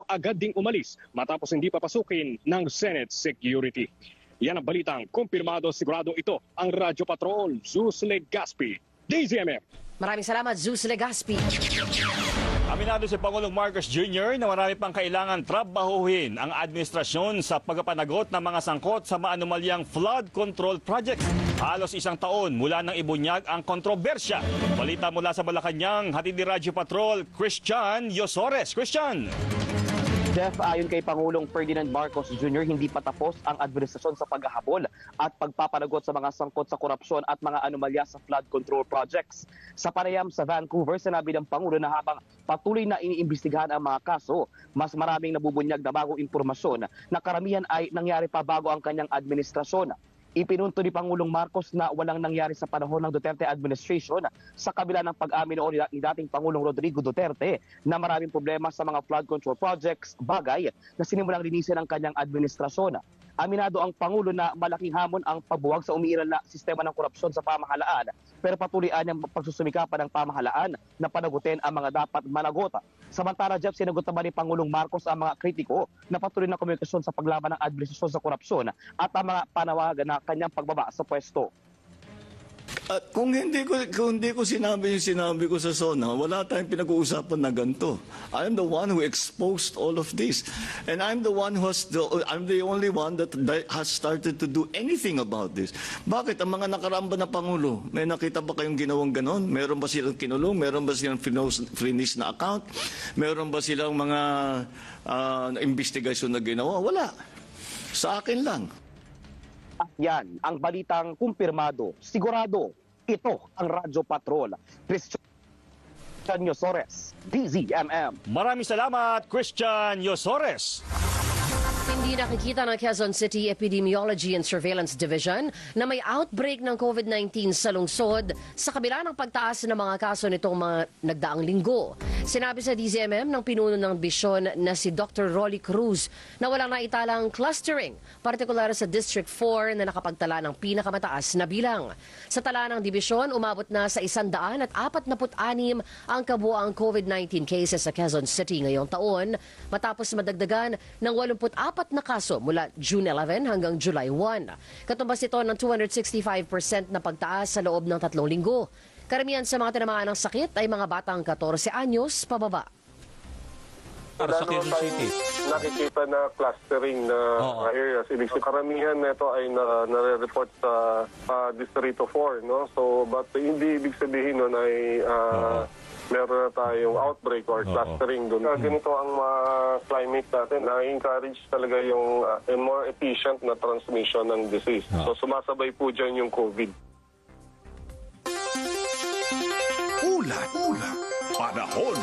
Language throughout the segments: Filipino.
agad ding umalis matapos hindi papasukin ng Senate Security. Yan ang balitang kumpirmado, sigurado ito ang Radyo Patrol, Zeus Legaspi, DZMM. Maraming salamat, Zeus Legaspi. Aminado si Pangulong Marcos Jr. na marami pang kailangan trabahuhin ang administrasyon sa pagpapanagot ng mga sangkot sa maanomalyang flood control project. Halos isang taon mula nang ibunyag ang kontrobersya. Balita mula sa Malacanang, hatid ni Radyo Patrol, Christian Yosores. Christian! Jeff, ayon kay Pangulong Ferdinand Marcos Jr., hindi pa tapos ang administrasyon sa paghahabol at pagpapanagot sa mga sangkot sa korupsyon at mga anomalya sa flood control projects. Sa panayam sa Vancouver, sinabi ng Pangulo na habang patuloy na iniimbestigahan ang mga kaso, mas maraming nabubunyag na bagong impormasyon na karamihan ay nangyari pa bago ang kanyang administrasyon. Ipinunto ni Pangulong Marcos na walang nangyari sa panahon ng Duterte administration sa kabila ng pag-amin noon ni dating Pangulong Rodrigo Duterte na maraming problema sa mga flood control projects, bagay na sinimulang linisin ng kanyang administrasyon. Aminado ang Pangulo na malaking hamon ang pabuwag sa umiiral na sistema ng korupsyon sa pamahalaan, pero patuloy niyang pagsusumikapan ng pamahalaan na panagutin ang mga dapat managot. Samantala, Jeff, sinagot naman ni Pangulong Marcos ang mga kritiko na patuloy na komunikasyon sa paglaban ng administrasyon sa korupsyon at ang mga panawagan na kanyang pagbaba sa pwesto. At kung hindi ko sinabi yung sinabi ko sa SONA, wala tayong pinag-uusapan na ganito. I'm the one who exposed all of this. And I'm the only one that has started to do anything about this. Bakit? Ang mga nakaramba na Pangulo, may nakita ba kayong ginawang ganon? Meron ba silang kinulong? Meron ba silang finish na account? Meron ba silang mga investigasyon na ginawa? Wala. Sa akin lang. Yan ang balitang kumpirmado, sigurado, ito ang Radyo Patrol. Christian Yosores, DZMM. Maraming salamat, Christian Yosores. Hindi nakikita ng Quezon City Epidemiology and Surveillance Division na may outbreak ng COVID-19 sa lungsod sa kabila ng pagtaas ng mga kaso nitong mga nagdaang linggo. Sinabi sa DZMM ng pinuno ng bisyon na si Dr. Rolly Cruz na walang naitalang clustering, partikular sa District 4 na nakapagtala ng pinakamataas na bilang. Sa tala ng dibisyon, umabot na sa 146 ang kabuuang COVID-19 cases sa Quezon City ngayong taon, matapos madagdagan ng 84 na kaso mula June 11 hanggang July 1. Katumbas ito ng 265% na pagtaas sa loob ng 3 linggo. Karamihan sa mga tinamaan ng sakit ay mga batang 14 anyos pababa. Para sa Quezon City, nakikita na clustering na areas. Ibig sabihin, karamihan nito ay nare-report sa Distrito 4. No? So, but hindi ibig sabihin nun ay meron na tayong outbreak or clustering doon. Ganito ang climate natin. Na-encourage talaga yung more efficient na transmission ng disease. So, sumasabay po dyan yung COVID. Ulat. Panahon.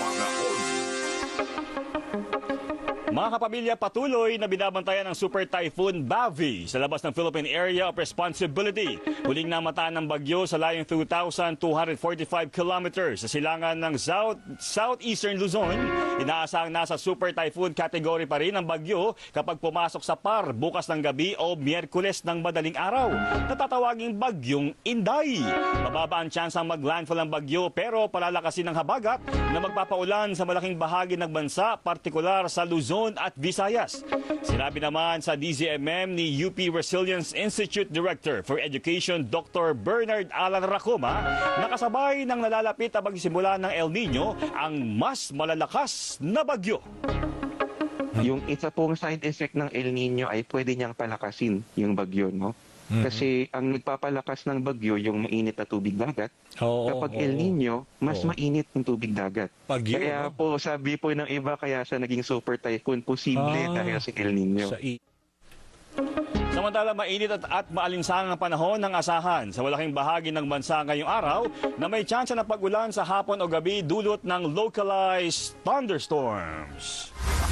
Mga kapamilya, patuloy na binabantayan ng Super Typhoon Bavi sa labas ng Philippine Area of Responsibility. Huling namataan ng bagyo sa layong 2,245 kilometers sa silangan ng southeastern Luzon. Inaasahang nasa Super Typhoon category pa rin ang bagyo kapag pumasok sa PAR bukas ng gabi o Miyerkules ng madaling araw. Natatawaging bagyong Inday. Mababa ang tsansang mag-landfall ng bagyo pero palalakasin ng habagat na magpapaulan sa malaking bahagi ng bansa, partikular sa Luzon at Visayas. Sinabi naman sa DZMM ni UP Resilience Institute Director for Education Dr. Bernard Alan Racoma na kasabay ng nalalapit na pagsimula ng El Nino ang mas malalakas na bagyo. Yung isa pong side effect ng El Nino ay pwede niyang palakasin yung bagyo, no? Kasi ang nagpapalakas ng bagyo yung mainit na tubig dagat. Kapag El Nino, mas mainit ng tubig dagat. Kaya po sabi po ng iba kaya siya naging super typhoon, posible dahil sa El Nino. Samantala, mainit at maalinsangang panahon ng asahan sa malaking bahagi ng bansa ngayong araw na may tsansa ng pag-ulan sa hapon o gabi dulot ng localized thunderstorms.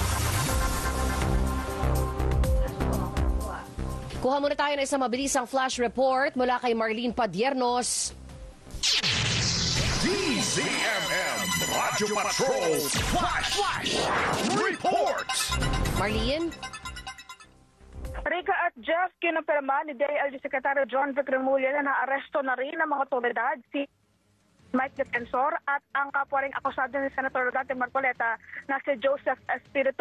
Kuha muna tayo ng isang mabilisang flash report mula kay Marlene Padiernos. DZMM Radyo Patrol Flash Report. Marlene? Rica at Jeff, kinapirma ni DILG Secretary John Vic Remulla na naaresto na rin ang mga otoridad si Mike Defensor at ang kapwa ring akusado ni Senator Dante Marcoleta na si Joseph Espiritu.